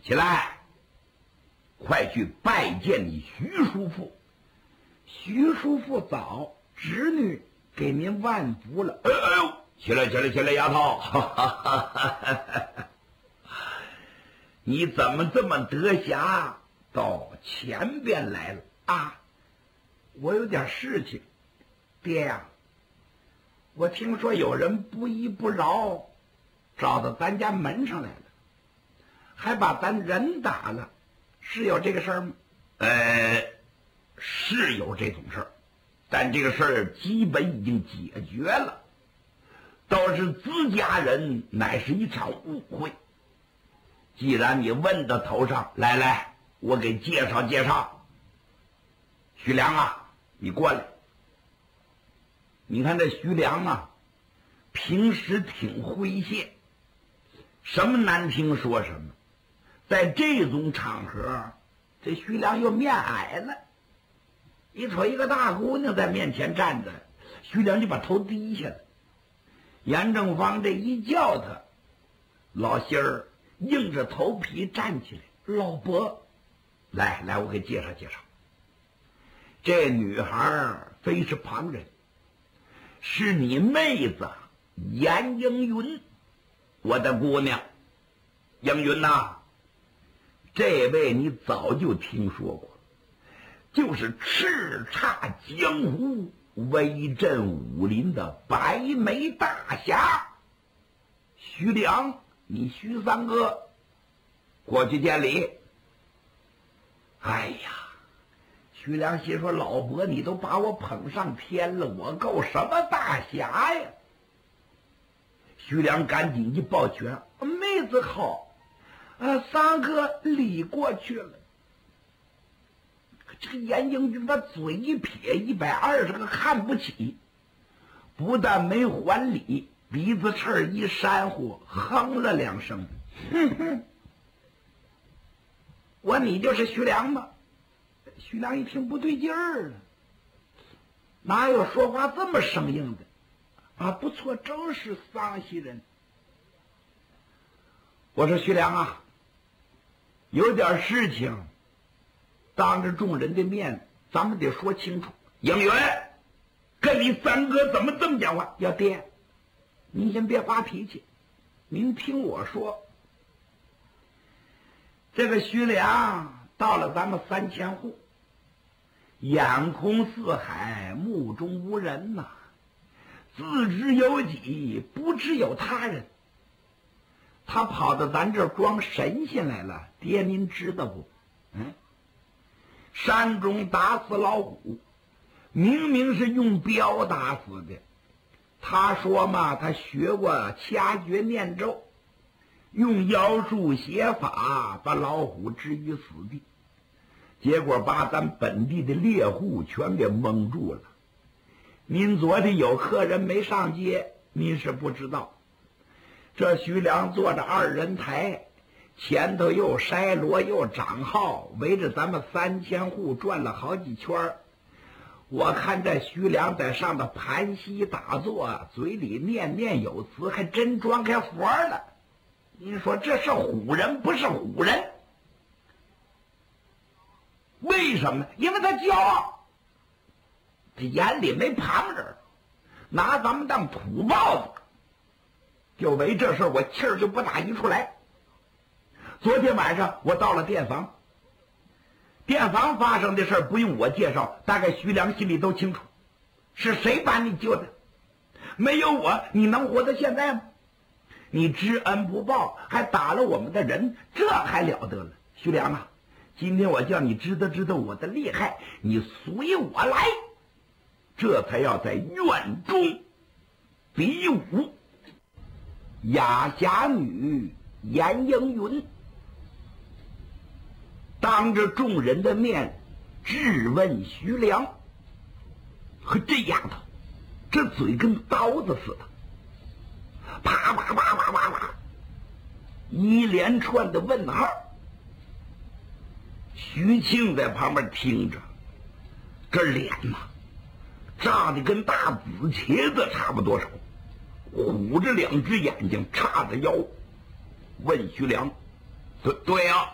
起来，快去拜见你徐叔父。 徐叔父早，侄女给您万福了。 哎呦，起来，丫头，你怎么这么得暇到前边来了啊？我有点事情，爹呀，我听说有人不依不饶，找到咱家门上来了，还把咱人打了，是有这个事儿吗？ 是有这种事儿，但这个事儿基本已经解决了。倒是自家人乃是一场误会。既然你问到头上，来，我给介绍介绍。徐良啊，你过来。你看这徐良啊，平时挺诙谐，什么难听说什么。在这种场合，这徐良又面矮了。一瞅一个大姑娘在面前站着，徐良就把头低下了。严正方这一叫他，老心儿硬着头皮站起来。 老伯， 来，我给介绍介绍。这女孩非是旁人，是你妹子严英云，我的姑娘。英云呐，这位你早就听说过，就是叱咤江湖、威震武林的白眉大侠徐良。你徐三哥过去见礼。哎呀，徐良心说，老伯你都把我捧上天了，我够什么大侠呀？徐良赶紧一抱拳， 妹子好，三哥礼过去了。这个严英军把嘴一撇，120个看不起，不但没还礼，鼻子翅一扇呼，哼了2声。哼哼，我你就是徐良吗？徐良一听不对劲儿了，哪有说话这么生硬的？啊，不错，正是桑溪人。 我说徐良啊，有点事情当着众人的面咱们得说清楚。英云，跟你三哥怎么这么讲话？ 要爹，您先别发脾气，您听我说。这个徐良到了咱们3000户，眼空四海，目中无人呐，自知有己，不知有他人。他跑到咱这儿装神仙来了，爹您知道不？山中打死老虎，明明是用镖打死的。他说嘛，他学过掐诀念咒，用妖术邪法把老虎置于死地，结果把咱本地的猎户全给蒙住了。您昨天有客人没上街，您是不知道。这徐良坐着2人台，前头又筛锣又长号，围着咱们3000户转了好几圈。我看这徐良在上头盘膝打坐，嘴里念念有词，还真装开佛了。您说这是唬人不是唬人？为什么？因为他骄傲，这眼里没旁人，拿咱们当土包子。就为这事我气儿就不打一处来。昨天晚上我到了店房，店房发生的事不用我介绍，大概徐良心里都清楚。是谁把你救的？没有我你能活到现在吗？你知恩不报，还打了我们的人，这还了得了？徐良啊，今天我叫你知道我的厉害，你随我来，这才要在院中比武。雅侠女严英云当着众人的面质问徐良，和这丫头这嘴跟刀子似的，啪啪啪啪啪啪，一连串的问号。徐庆在旁边听着，这脸呐炸得跟大紫茄子差不多少，虎着2只眼睛，叉着腰，问徐良：对呀，